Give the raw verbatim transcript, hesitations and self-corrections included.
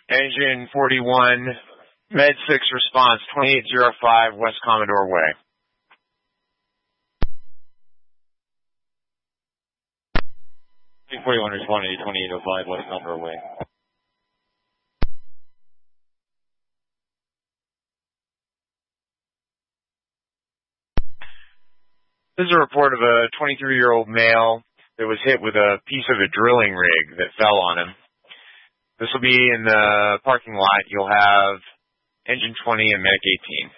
Engine forty-one, Med six response, twenty-eight oh five West Commodore Way. forty-one responding to twenty-eight oh five West Commodore Way. This is a report of a twenty-three-year-old male that was hit with a piece of a drilling rig that fell on him. This will be in the parking lot. You'll have Engine twenty and Medic eighteen.